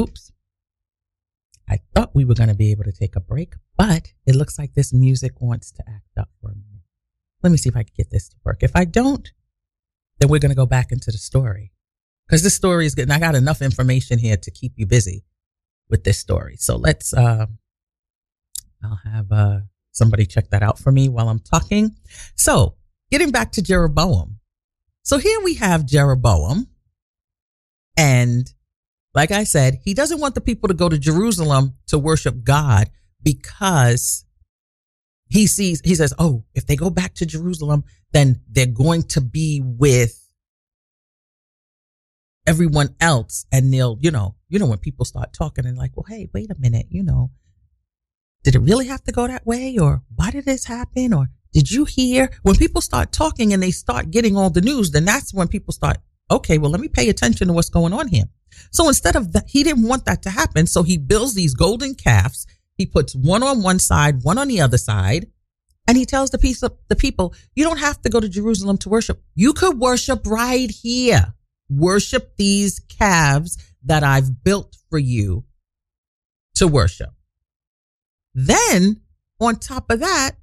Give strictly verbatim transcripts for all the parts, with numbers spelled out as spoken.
Oops. I thought we were going to be able to take a break, but it looks like this music wants to act up for a minute. Let me see if I can get this to work. If I don't, then we're going to go back into the story, because this story is good. And I got enough information here to keep you busy with this story. So let's, uh, I'll have uh, somebody check that out for me while I'm talking. So getting back to Jeroboam. So here we have Jeroboam. And like I said, he doesn't want the people to go to Jerusalem to worship God, because he sees, he says, oh, if they go back to Jerusalem, then they're going to be with everyone else. And they'll, you know, you know, when people start talking and like, well, hey, wait a minute, you know, did it really have to go that way? Or why did this happen? Or did you hear? When people start talking and they start getting all the news, then that's when people start, okay, well, let me pay attention to what's going on here. So instead of that, he didn't want that to happen. So he builds these golden calves. He puts one on one side, one on the other side. And he tells the piece of the people, you don't have to go to Jerusalem to worship. You could worship right here. Worship these calves that I've built for you to worship. Then on top of that,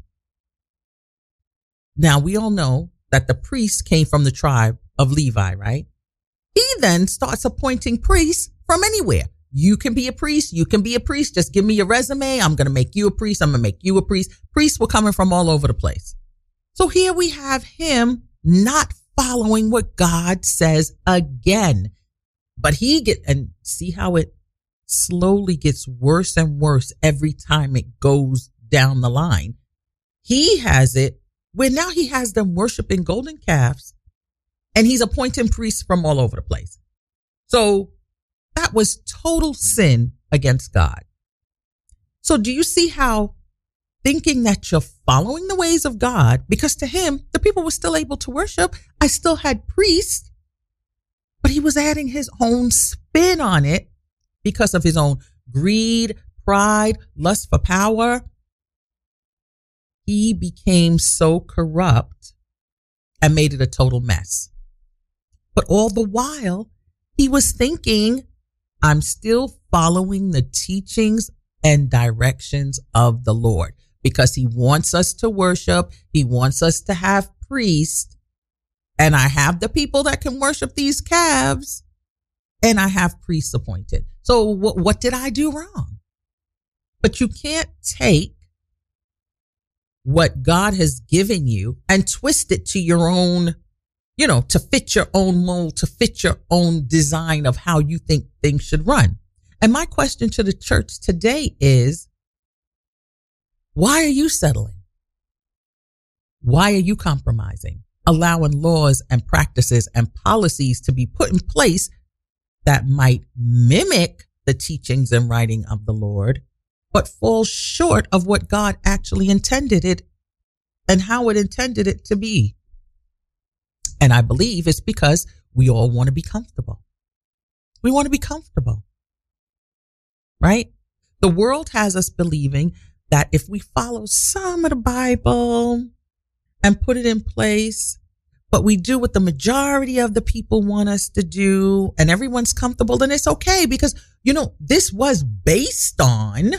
now we all know that the priest came from the tribe of Levi, right? He then starts appointing priests from anywhere. You can be a priest. You can be a priest. Just give me your resume. I'm going to make you a priest. I'm going to make you a priest. Priests were coming from all over the place. So here we have him not following what God says again. But he get, and see how it slowly gets worse and worse every time it goes down the line. He has it where now he has them worshiping golden calves, and he's appointing priests from all over the place. So that was total sin against God. So do you see how thinking that you're following the ways of God, because to him, the people were still able to worship. I still had priests, but he was adding his own spin on it because of his own greed, pride, lust for power. He became so corrupt and made it a total mess. But all the while, he was thinking, I'm still following the teachings and directions of the Lord, because he wants us to worship. He wants us to have priests, and I have the people that can worship these calves, and I have priests appointed. So what, what did I do wrong? But you can't take what God has given you and twist it to your own, you know, to fit your own mold, to fit your own design of how you think things should run. And my question to the church today is, why are you settling? Why are you compromising, allowing laws and practices and policies to be put in place that might mimic the teachings and writing of the Lord, but fall short of what God actually intended it and how it intended it to be? And I believe it's because we all want to be comfortable. We want to be comfortable, right? The world has us believing that if we follow some of the Bible and put it in place, but we do what the majority of the people want us to do, and everyone's comfortable, then it's okay, because, you know, this was based on,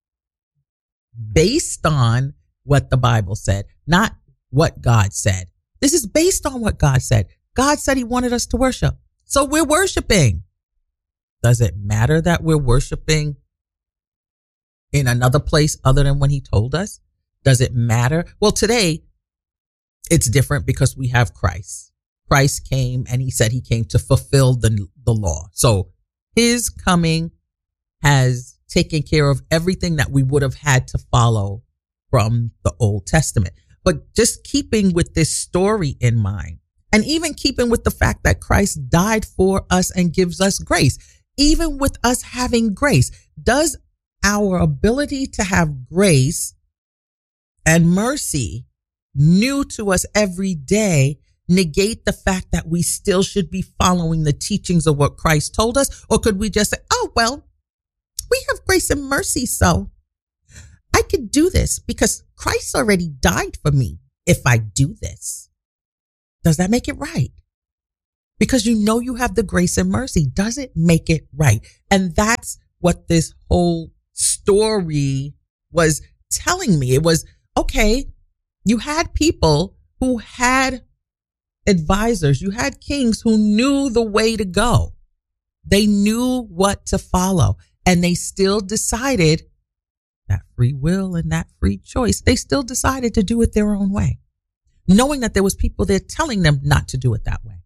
based on what the Bible said, not what God said. This is based on what God said. God said he wanted us to worship. So we're worshiping. Does it matter that we're worshiping in another place other than when he told us? Does it matter? Well, today it's different because we have Christ. Christ came and he said he came to fulfill the, the law. So his coming has taken care of everything that we would have had to follow from the Old Testament. But just keeping with this story in mind, and even keeping with the fact that Christ died for us and gives us grace, even with us having grace, does our ability to have grace and mercy new to us every day negate the fact that we still should be following the teachings of what Christ told us? Or could we just say, oh, well, we have grace and mercy, so I could do this because Christ already died for me if I do this? Does that make it right? because you know you have the grace and mercy. Does it make it right? And that's what this whole story was telling me. It was, okay, you had people who had advisors, you had kings who knew the way to go. They knew what to follow, and they still decided that free will and that free choice. They still decided to do it their own way, knowing that there was people there telling them not to do it that way.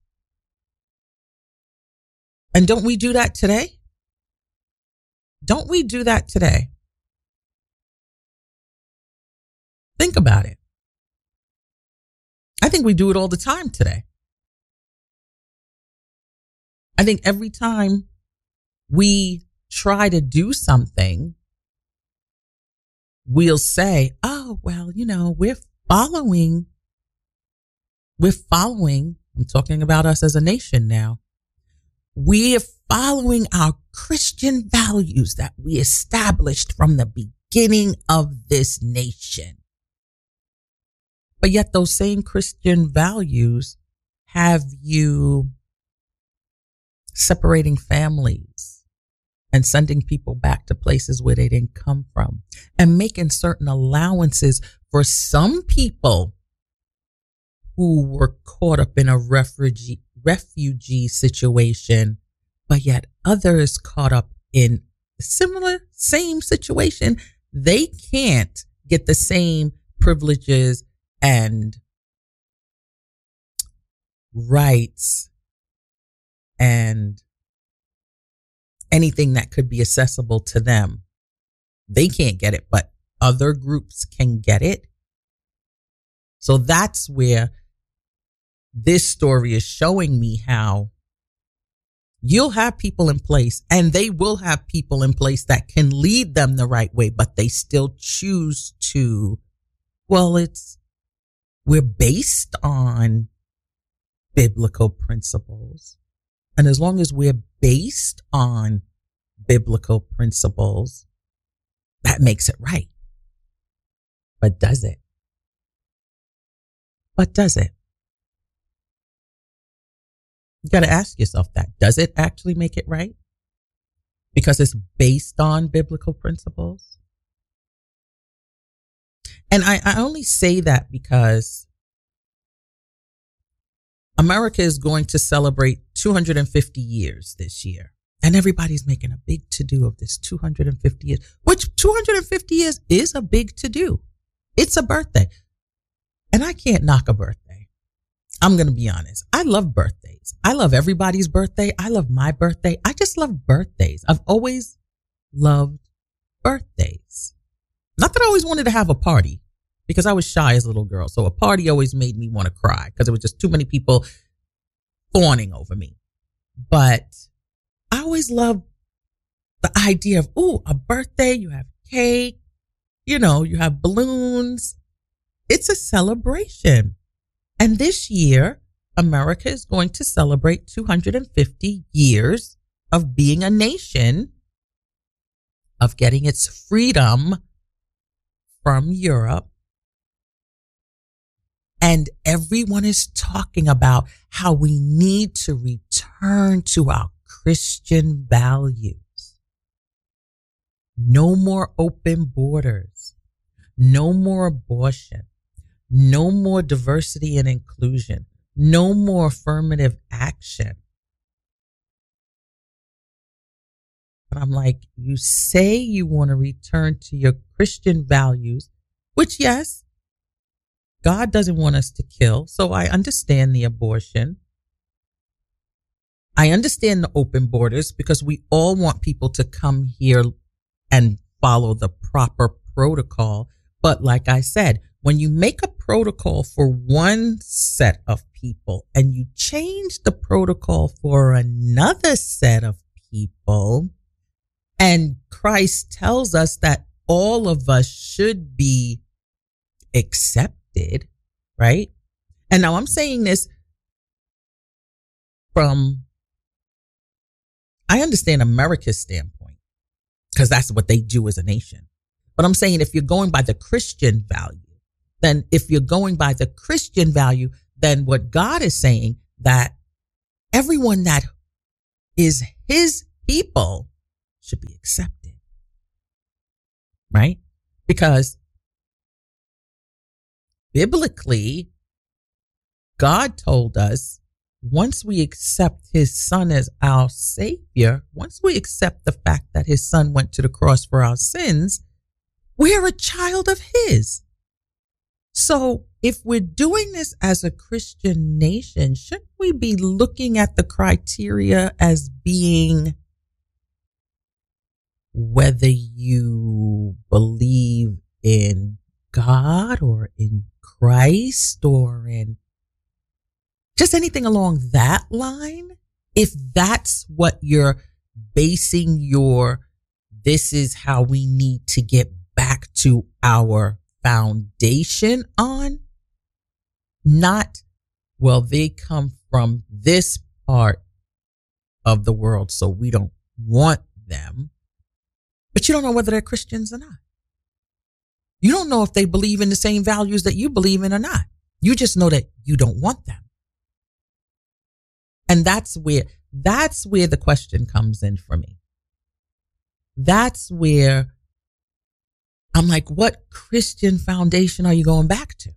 And don't we do that today? Don't we do that today? Think about it. I think we do it all the time today. I think every time we try to do something, we'll say, oh, well, you know, we're following, we're following, I'm talking about us as a nation now. We're following our Christian values that we established from the beginning of this nation. But yet those same Christian values have you separating families and sending people back to places where they didn't come from, and making certain allowances for some people who were caught up in a refugee refugee situation, but yet others caught up in a similar same situation. They can't get the same privileges and rights and anything that could be accessible to them. They can't get it, but other groups can get it. So that's where this story is showing me how you'll have people in place, and they will have people in place that can lead them the right way, but they still choose to, well, it's, we're based on biblical principles. And as long as we're based on biblical principles, that makes it right. But does it? But does it? You got to ask yourself that. Does it actually make it right? Because it's based on biblical principles? And I, I only say that because America is going to celebrate two hundred fifty years this year. And everybody's making a big to-do of this two hundred fifty years, which two hundred fifty years is a big to-do. It's a birthday. And I can't knock a birthday. I'm going to be honest. I love birthdays. I love everybody's birthday. I love my birthday. I just love birthdays. I've always loved birthdays. Not that I always wanted to have a party, because I was shy as a little girl. So a party always made me want to cry because there was just too many people fawning over me. But I always loved the idea of, ooh, a birthday, you have cake, you know, you have balloons. It's a celebration. And this year, America is going to celebrate two hundred fifty years of being a nation, of getting its freedom from Europe. And everyone is talking about how we need to return to our Christian values. No more open borders. No more abortion. No more diversity and inclusion. No more affirmative action. But I'm like, you say you want to return to your Christian values, which, yes, God doesn't want us to kill. So I understand the abortion. I understand the open borders, because we all want people to come here and follow the proper protocol. But like I said, when you make a protocol for one set of people and you change the protocol for another set of people, and Christ tells us that all of us should be accepted, right? And now I'm saying this from, I understand America's standpoint, because that's what they do as a nation. But I'm saying, if you're going by the Christian value, then if you're going by the Christian value, then what God is saying, that everyone that is his people should be accepted. Right? Because biblically, God told us once we accept his son as our savior, once we accept the fact that his son went to the cross for our sins, we're a child of his. So if we're doing this as a Christian nation, shouldn't we be looking at the criteria as being whether you believe in God or in Christ or in just anything along that line? If that's what you're basing your, this is how we need to get back to our foundation on, not, well, they come from this part of the world, so we don't want them. But you don't know whether they're Christians or not. You don't know if they believe in the same values that you believe in or not. You just know that you don't want them. And that's where, that's where the question comes in for me. That's where I'm like, what Christian foundation are you going back to?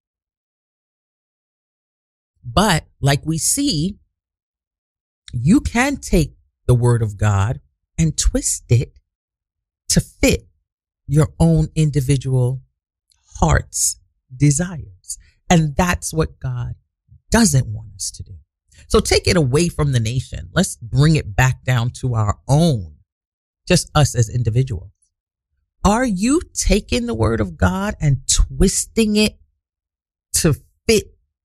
But like we see, you can take the word of God and twist it to fit your own individual heart's desires. And that's what God doesn't want us to do. So take it away from the nation. Let's bring it back down to our own, just us as individuals. Are you taking the word of God and twisting it to fit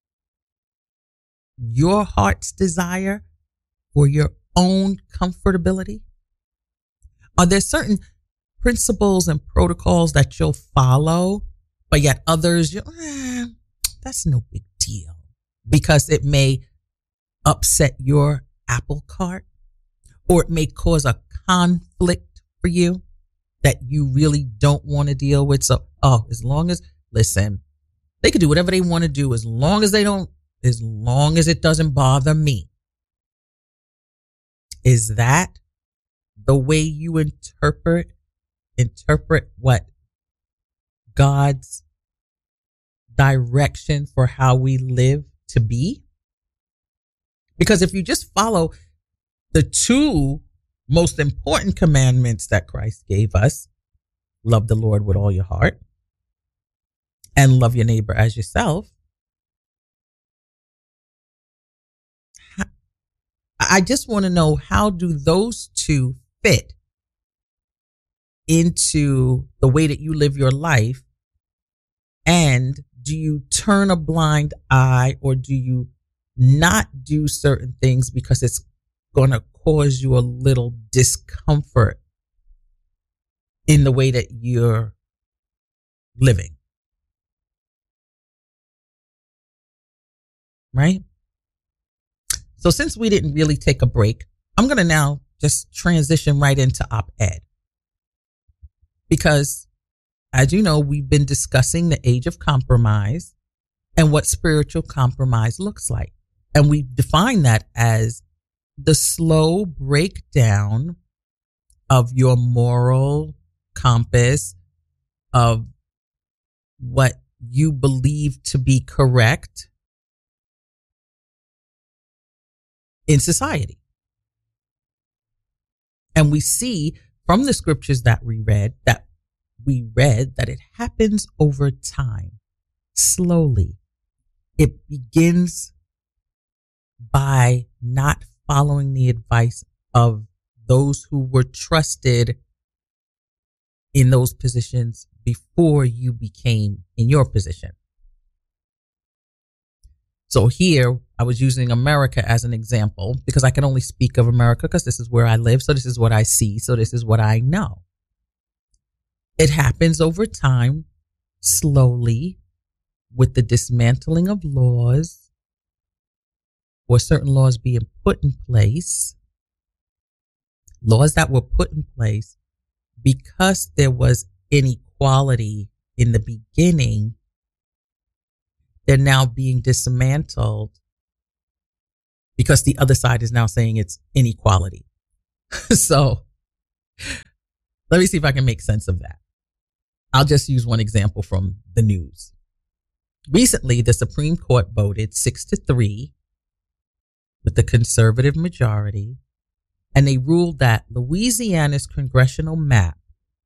your heart's desire or your own comfortability? Are there certain principles and protocols that you'll follow, but yet others, you're, eh, that's no big deal because it may upset your apple cart or it may cause a conflict for you that you really don't want to deal with. So, oh, as long as, listen, they can do whatever they want to do as long as they don't, as long as it doesn't bother me. Is that the way you interpret, interpret what God's direction for how we live to be? Because if you just follow the two most important commandments that Christ gave us, love the Lord with all your heart and love your neighbor as yourself, I just want to know, how do those two fit into the way that you live your life? And do you turn a blind eye, or do you not do certain things because it's going to cause you a little discomfort in the way that you're living? Right? So since we didn't really take a break, I'm going to now just transition right into op-ed. Because as you know, we've been discussing the age of compromise and what spiritual compromise looks like. And we define that as the slow breakdown of your moral compass, of what you believe to be correct in society. And we see from the scriptures that we read, that we read that it happens over time, slowly. It begins by not following the advice of those who were trusted in those positions before you became in your position. So here I was using America as an example because I can only speak of America because this is where I live. So this is what I see. So this is what I know. It happens over time, slowly, with the dismantling of laws or certain laws being put in place, laws that were put in place because there was inequality in the beginning. They're now being dismantled because the other side is now saying it's inequality. So let me see if I can make sense of that. I'll just use one example from the news. Recently, the Supreme Court voted six to three with the conservative majority, and they ruled that Louisiana's congressional map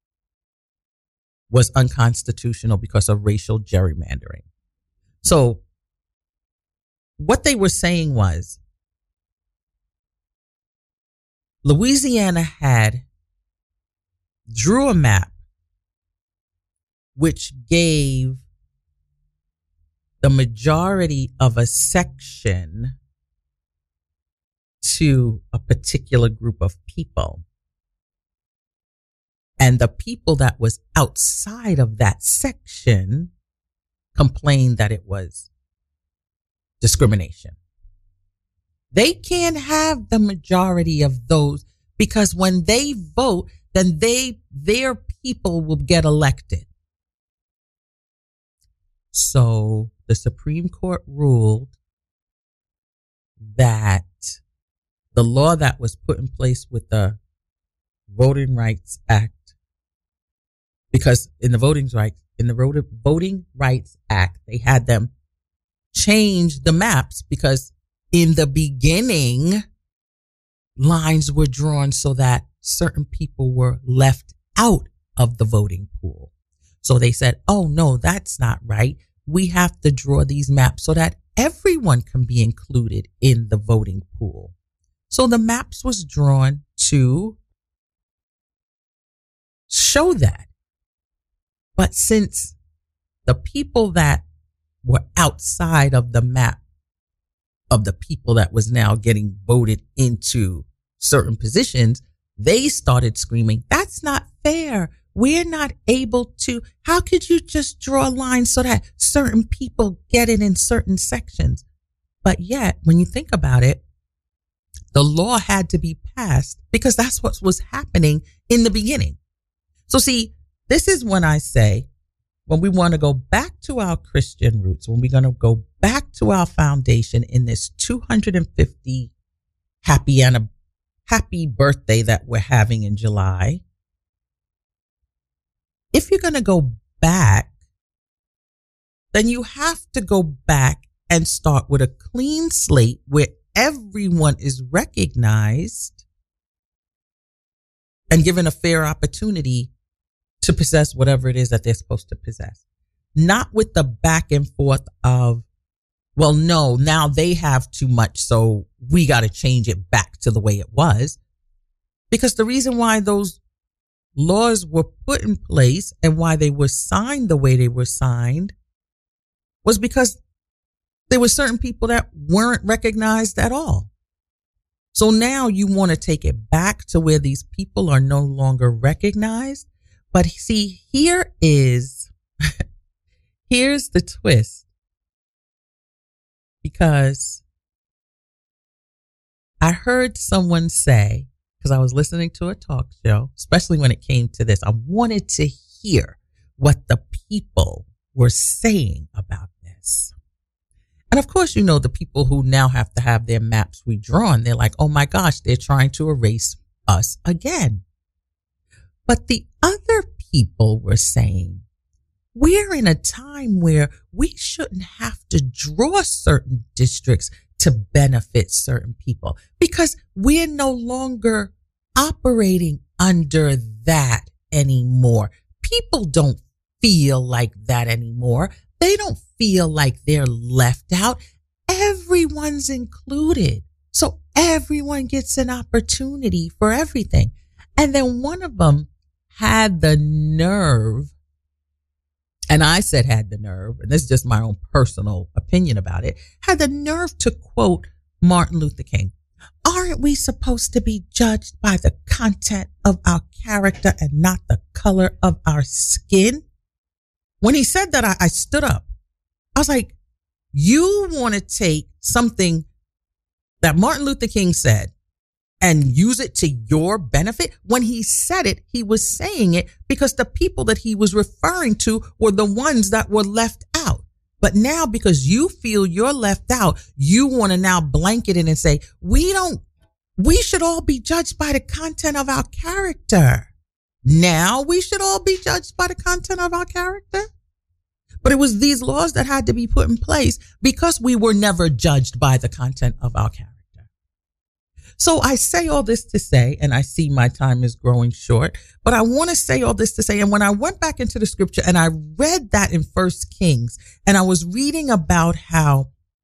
was unconstitutional because of racial gerrymandering. So what they were saying was Louisiana had drew a map which gave the majority of a section to a particular group of people. And the people that was outside of that section complained that it was discrimination. They can't have the majority of those because when they vote, then they, their people will get elected. So the Supreme Court ruled that the law that was put in place with the Voting Rights Act, because in the Voting Rights, in the Voting Rights Act, they had them change the maps because in the beginning, lines were drawn so that certain people were left out of the voting pool. So they said, oh no, that's not right. We have to draw these maps so that everyone can be included in the voting pool. So the maps was drawn to show that. But since the people that were outside of the map of the people that was now getting voted into certain positions, they started screaming, that's not fair. We're not able to, how could you just draw a line so that certain people get it in certain sections? But yet, when you think about it, the law had to be passed because that's what was happening in the beginning. So see, this is when I say, when we want to go back to our Christian roots, when we're going to go back to our foundation in this two hundred fifty happy and a happy birthday that we're having in July. If you're going to go back, then you have to go back and start with a clean slate where everyone is recognized and given a fair opportunity to possess whatever it is that they're supposed to possess. Not with the back and forth of, well, no, now they have too much, so we got to change it back to the way it was. Because the reason why those laws were put in place and why they were signed the way they were signed was because there were certain people that weren't recognized at all. So now you want to take it back to where these people are no longer recognized. But see, here is, here's the twist. Because I heard someone say, because I was listening to a talk show, especially when it came to this, I wanted to hear what the people were saying about this. And of course, you know, the people who now have to have their maps redrawn, they're like, oh my gosh, they're trying to erase us again. But the other people were saying, we're in a time where we shouldn't have to draw certain districts to benefit certain people because we're no longer operating under that anymore. People don't feel like that anymore. They don't feel like they're left out. Everyone's included. So everyone gets an opportunity for everything. And then one of them had the nerve, and I said had the nerve, and this is just my own personal opinion about it, had the nerve to quote Martin Luther King. Aren't we supposed to be judged by the content of our character and not the color of our skin? When he said that, I, I stood up. I was like, you want to take something that Martin Luther King said and use it to your benefit? When he said it, he was saying it because the people that he was referring to were the ones that were left out. But now, because you feel you're left out, you want to now blanket it and say, we don't, we should all be judged by the content of our character. Now we should all be judged by the content of our character. But it was these laws that had to be put in place because we were never judged by the content of our character. So I say all this to say, and I see my time is growing short, but I want to say all this to say, and when I went back into the scripture and I read that in First Kings, and I was reading about how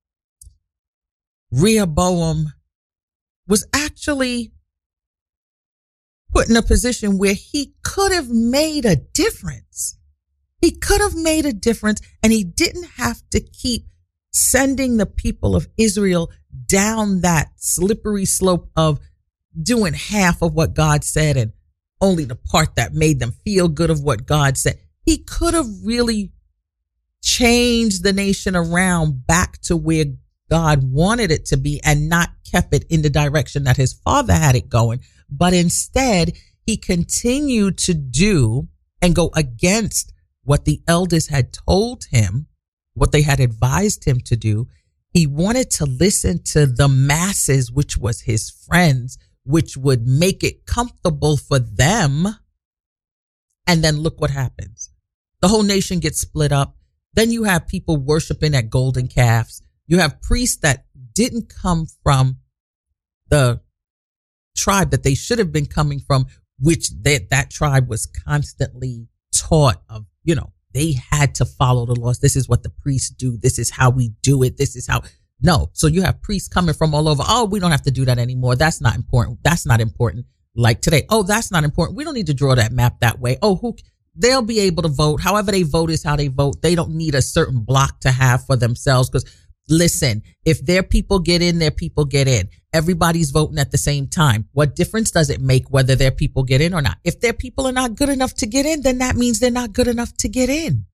Rehoboam was actually put in a position where he could have made a difference. He could have made a difference, and he didn't have to keep sending the people of Israel down that slippery slope of doing half of what God said and only the part that made them feel good of what God said. He could have really changed the nation around back to where God wanted it to be and not kept it in the direction that his father had it going. But instead, he continued to do and go against what the elders had told him, what they had advised him to do. He wanted to listen to the masses, which was his friends, which would make it comfortable for them. And then look what happens. The whole nation gets split up. Then you have people worshiping at golden calves. You have priests that didn't come from the tribe that they should have been coming from, which that, that tribe was constantly taught of, you know, they had to follow the laws. This is what the priests do. This is how we do it. This is how. No. So you have priests coming from all over. Oh, we don't have to do that anymore. That's not important. That's not important. Like today. Oh, that's not important. We don't need to draw that map that way. Oh, who they'll be able to vote. However they vote is how they vote. They don't need a certain block to have for themselves. Because listen, if their people get in, their people get in. Everybody's voting at the same time. What difference does it make whether their people get in or not? If their people are not good enough to get in, then that means they're not good enough to get in.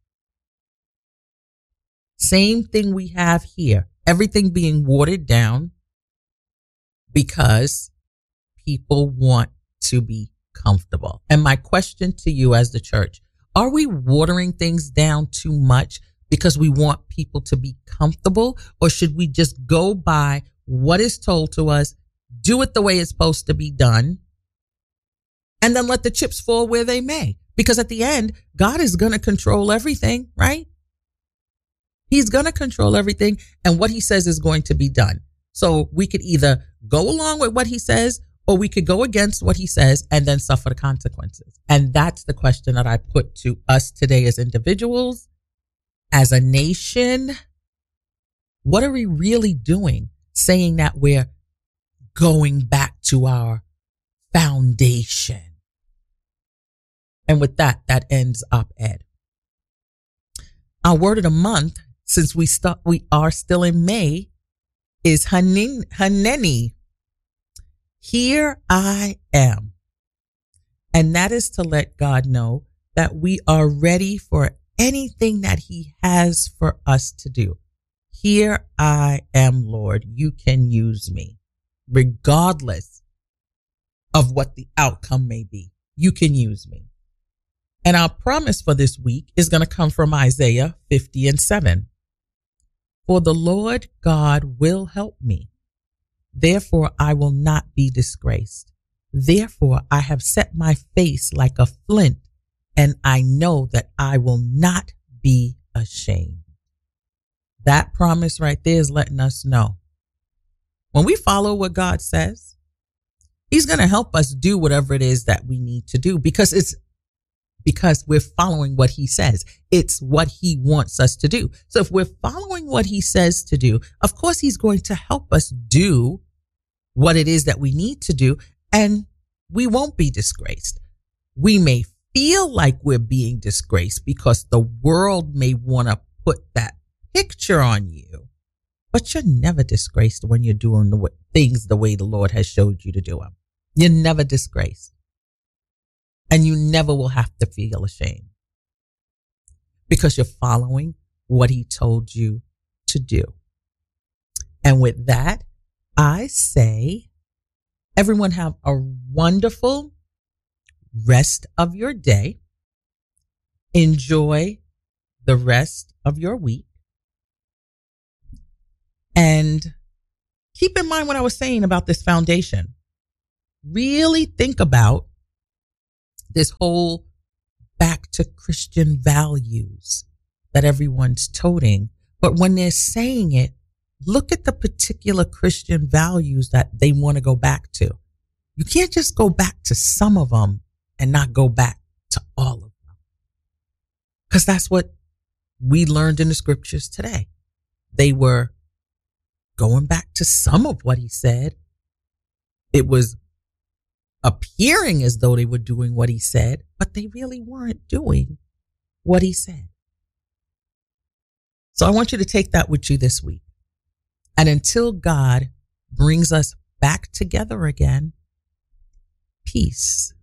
Same thing we have here. Everything being watered down because people want to be comfortable. And my question to you as the church, are we watering things down too much because we want people to be comfortable? Or should we just go by what is told to us, do it the way it's supposed to be done, and then let the chips fall where they may? Because at the end, God is going to control everything, right? He's going to control everything, and what he says is going to be done. So we could either go along with what he says, or we could go against what he says and then suffer the consequences. And that's the question that I put to us today as individuals, as a nation. What are we really doing? Saying that we're going back to our foundation. And with that, that ends op-ed. Our word of the month, since we st- we are still in May, is Hanin- Haneni. Here I am. And that is to let God know that we are ready for anything that he has for us to do. Here I am, Lord. You can use me, regardless of what the outcome may be. You can use me. And our promise for this week is going to come from Isaiah fifty and seven. For the Lord God will help me. Therefore, I will not be disgraced. Therefore, I have set my face like a flint, and I know that I will not be ashamed. That promise right there is letting us know when we follow what God says, he's going to help us do whatever it is that we need to do, because it's because we're following what he says. It's what he wants us to do. So if we're following what he says to do, of course, he's going to help us do what it is that we need to do, and we won't be disgraced. We may feel like we're being disgraced because the world may want to put that picture on you, but you're never disgraced when you're doing the w- things the way the Lord has showed you to do them. You're never disgraced, and you never will have to feel ashamed because you're following what he told you to do. And with that, I say, everyone have a wonderful rest of your day. Enjoy the rest of your week. And keep in mind what I was saying about this foundation. Really think about this whole back to Christian values that everyone's toting. But when they're saying it, look at the particular Christian values that they want to go back to. You can't just go back to some of them and not go back to all of them. Because that's what we learned in the scriptures today. They were going back to some of what he said. It was appearing as though they were doing what he said, but they really weren't doing what he said. So I want you to take that with you this week. And until God brings us back together again, peace.